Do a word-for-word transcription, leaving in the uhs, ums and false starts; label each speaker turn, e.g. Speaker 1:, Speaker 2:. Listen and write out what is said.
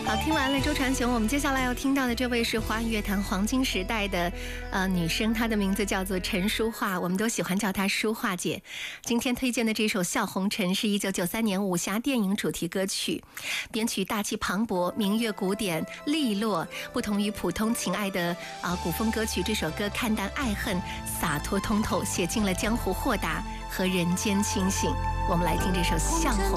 Speaker 1: 好，听完了周传雄，我们接下来要听到的这位是华语乐坛黄金时代的呃女生，她的名字叫做陈淑桦，我们都喜欢叫她淑桦姐。今天推荐的这首《笑红尘》是一九九三年武侠电影主题歌曲，编曲大气磅礴，民乐古典利落，不同于普通情爱的啊、呃、古风歌曲，这首歌看淡爱恨，洒脱通透，写尽了江湖豁达和人间清醒。我们来听这首《笑红